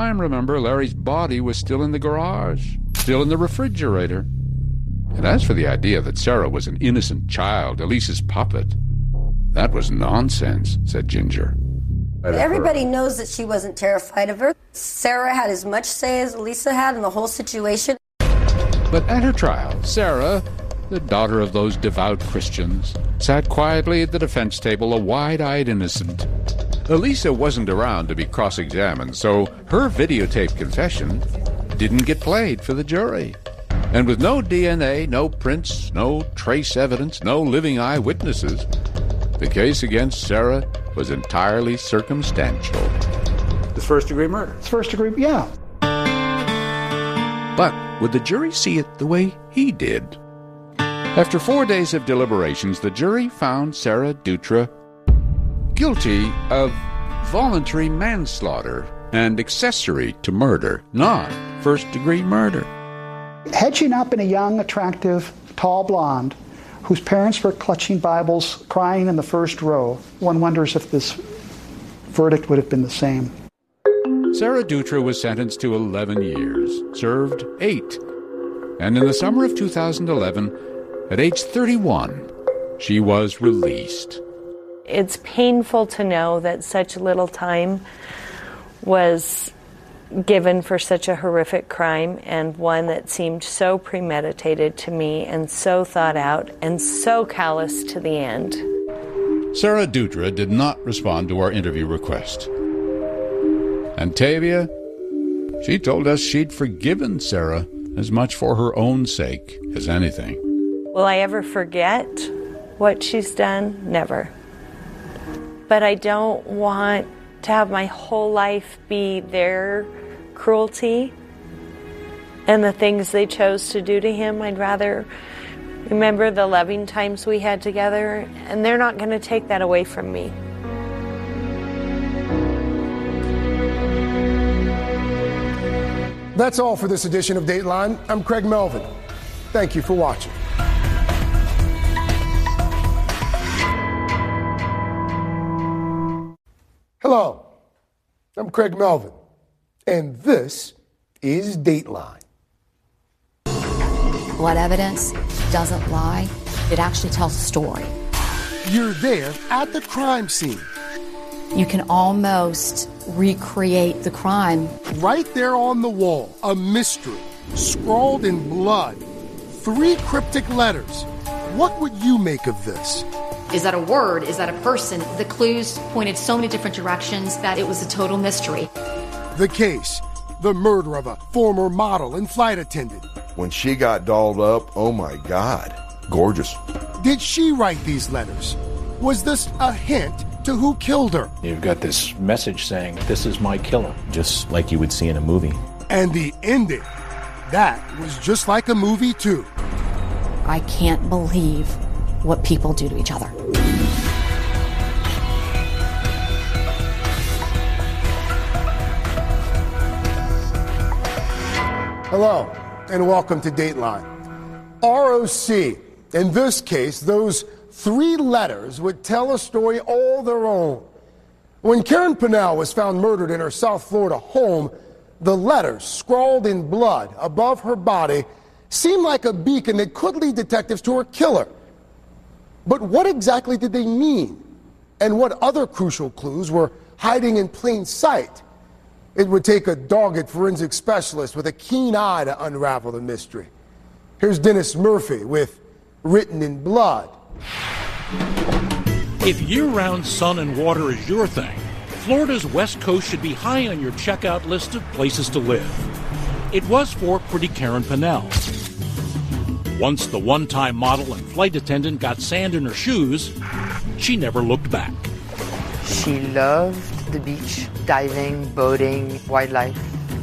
time, remember, Larry's body was still in the garage, still in the refrigerator. And as for the idea that Sarah was an innocent child, Elisa's puppet, that was nonsense, said Ginger. Everybody knows that she wasn't terrified of her. Sarah had as much say as Elisa had in the whole situation. But at her trial, Sarah, the daughter of those devout Christians, sat quietly at the defense table, a wide-eyed innocent. Elisa wasn't around to be cross-examined, so her videotaped confession didn't get played for the jury. And with no DNA, no prints, no trace evidence, no living eyewitnesses, the case against Sarah was entirely circumstantial. It's first-degree murder. It's first-degree, yeah. But would the jury see it the way he did? After 4 days of deliberations, the jury found Sarah Dutra guilty of voluntary manslaughter and accessory to murder, not first-degree murder. Had she not been a young, attractive, tall blonde whose parents were clutching Bibles, crying in the first row, one wonders if this verdict would have been the same. Sarah Dutra was sentenced to 11 years, served 8. And in the summer of 2011, at age 31, she was released. It's painful to know that such little time was given for such a horrific crime, and one that seemed so premeditated to me and so thought out and so callous to the end. Sarah Dutra did not respond to our interview request. And Tavia, she told us she'd forgiven Sarah as much for her own sake as anything. Will I ever forget what she's done? Never. But I don't want to have my whole life be their cruelty and the things they chose to do to him. I'd rather remember the loving times we had together, and they're not going to take that away from me. That's all for this edition of Dateline. I'm Craig Melvin. Thank you for watching. Hello, I'm Craig Melvin, and this is Dateline. Blood evidence doesn't lie. It actually tells a story. You're there at the crime scene. You can almost recreate the crime. Right there on the wall, a mystery, scrawled in blood, 3 cryptic letters. What would you make of this? Is that a word? Is that a person? The clues pointed so many different directions that it was a total mystery. The case, the murder of a former model and flight attendant. When she got dolled up, oh my God, gorgeous. Did she write these letters? Was this a hint to who killed her? You've got this message saying, "This is my killer," just like you would see in a movie. And the ending, that was just like a movie too. I can't believe what people do to each other. Hello, and welcome to Dateline. ROC, in this case, those 3 letters would tell a story all their own. When Karen Pennell was found murdered in her South Florida home, the letters, scrawled in blood above her body, seemed like a beacon that could lead detectives to her killer. But what exactly did they mean? And what other crucial clues were hiding in plain sight? It would take a dogged forensic specialist with a keen eye to unravel the mystery. Here's Dennis Murphy with Written in Blood. If year-round sun and water is your thing, Florida's West Coast should be high on your checkout list of places to live. It was for Pretty Karen Pennell. Once the one-time model and flight attendant got sand in her shoes, she never looked back. She loved the beach, diving, boating, wildlife.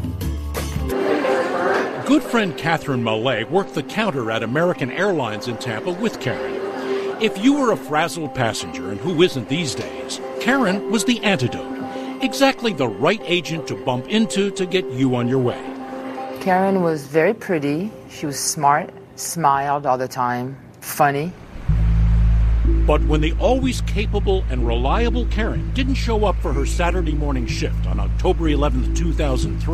Good friend Catherine Mallet worked the counter at American Airlines in Tampa with Karen. If you were a frazzled passenger, and who isn't these days, Karen was the antidote. Exactly the right agent to bump into to get you on your way. Karen was very pretty. She was smart, smiled all the time, funny. But when the always capable and reliable Karen didn't show up for her Saturday morning shift on October 11th, 2003,